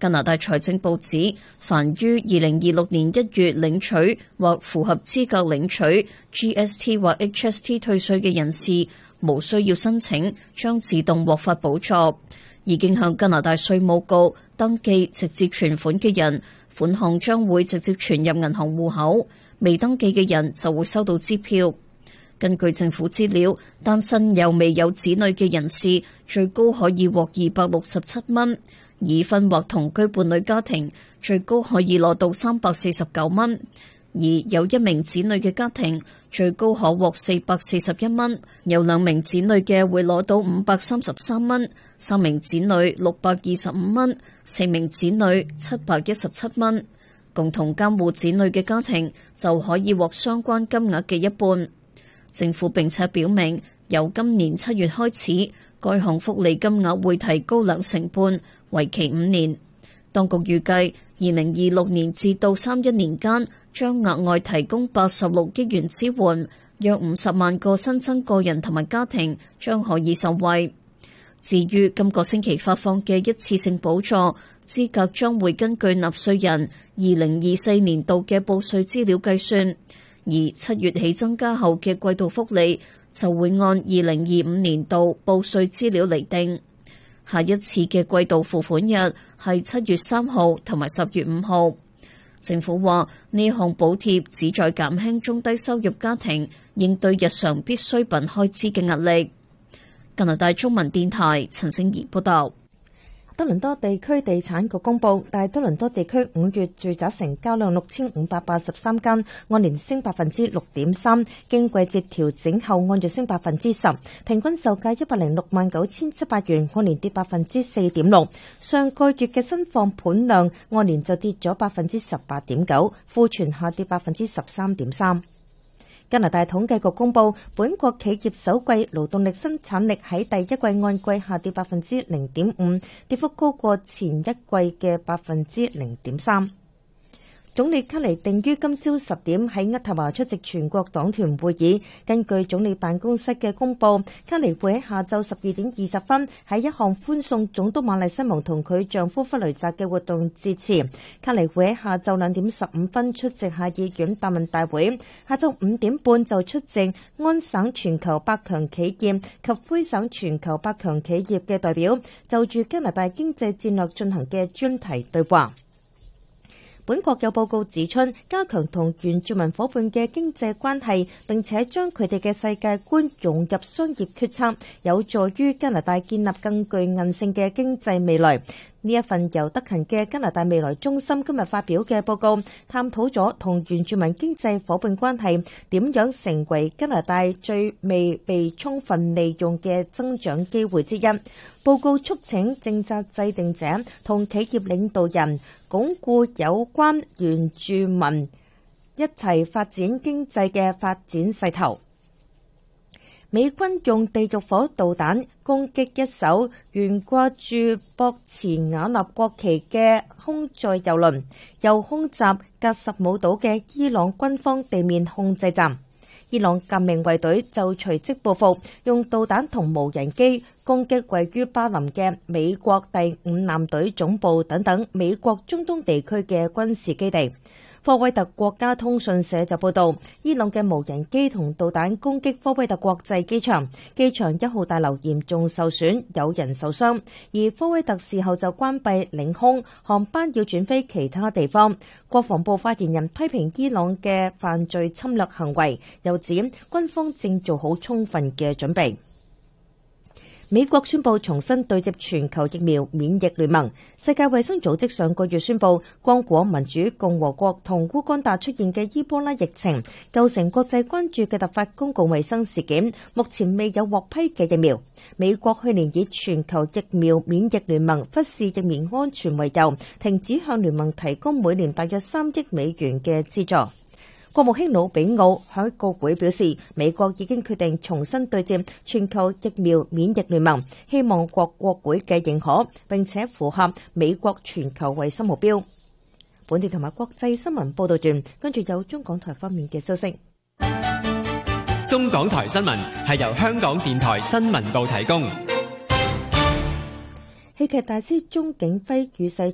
加拿大財政部指，凡於2026年1月領取或符合資格領取 GST 或 HST 退稅嘅人士，無需要申請，將自動獲發補助。已經向加拿大稅務局登記直接存款嘅人，款項將會直接存入銀行戶口；未登記嘅人就會收到支票。根據政府資料，單身又未有子女嘅人士最高可以獲267蚊，已婚或同居伴侶家庭最高可以攞到349蚊，而有1名子女嘅家庭最高可獲441蚊，有2名子女嘅會攞到533蚊，3名子女625蚊，4名子女717蚊。共同監護子女嘅家庭就可以獲相關金額嘅一半。政府並且表明，由今年7月開始，該項福利金額會提高2成半，為期5年。當局預計2026年至到31年間，將額外提供86億元支援，約50萬個新增個人同埋家庭將可以受惠。至於今個星期發放嘅一次性補助，資格將會根據納稅人2024年度嘅報稅資料計算。而7月起增加後嘅季度福利就會按2025年度報稅資料釐定。下一次嘅季度付款日係7月3號同埋10月5號。政府話呢項補貼旨在減輕中低收入家庭應對日常必需品開支嘅壓力。加拿大中文電台陳靜怡報道。 多倫多地區地產局公佈，大多倫多地區5月住宅成交量6583間，按年升6.3%，經季節調整後按月升10%，平均售價1069700元，按年跌4.6%。上個月嘅新放盤量按年就跌咗18.9%，庫存下跌13.3%。加拿大統計局公佈，本國企業首季勞動力生產力喺第一季按季下跌0.5%，跌幅高過前一季嘅0.3%。總理卡尼定於今朝10點喺渥太華出席全國黨團會議。根據總理辦公室嘅公佈，卡尼會喺下晝12點20分喺一項歡送總督瑪麗西蒙同佢丈夫弗雷澤嘅活動致辭。卡尼會喺下晝2點15分出席下議院答問大會，下晝5點半就出席安省全球百強企業及魁省全球百強企業嘅代表就住加拿大經濟戰略進行嘅專題對話。本國有報告指出，加強同原住民伙伴嘅經濟關係，並且將佢哋嘅世界觀融入商業決策，有助於加拿大建立更具韌性嘅經濟未來。呢一份由德勤嘅加拿大未來中心今日發表嘅報告，探討咗同原住民經濟伙伴關係點樣成為加拿大最未被充分利用嘅增長機會之一。報告促請政策制定者同企業領導人鞏固有關原住民一齊發展經濟嘅發展勢頭。美軍用地獄火導彈攻擊一艘懸掛住博茨瓦納國旗嘅空載油輪，又空襲格什姆島嘅伊朗軍方地面控制站。伊朗革命衛隊就隨即報復，用導彈同無人機攻擊位於巴林嘅美國第5艦隊總部等等美國中東地區嘅軍事基地。科威特國家通訊社就報道，伊朗嘅無人機同導彈攻擊科威特國際機場，機場1號大樓嚴重受損，有人受傷。而科威特事後就關閉領空，航班要轉飛其他地方。國防部發言人批評伊朗嘅犯罪侵略行為，又指軍方正做好充分嘅準備。美國宣布重新對接全球疫苗免疫聯盟。世界衛生組織上個月宣布，剛果民主共和國同烏干達出現嘅伊波拉疫情構成國際關注嘅突發公共衛生事件，目前未有獲批嘅疫苗。美國去年以全球疫苗免疫聯盟忽視疫苗安全為由，停止向聯盟提供每年大約3億美元嘅資助。國務卿魯比奧喺國會表示，美國已經決定重新對接全球疫苗免疫聯盟，希望獲國會嘅認可，並且符合美國全球衛生目標。本地同埋國際新聞報道段，跟住有中港台方面嘅消息。 中港台新聞係由香港電台新聞部提供。 戲劇大師鍾景輝與世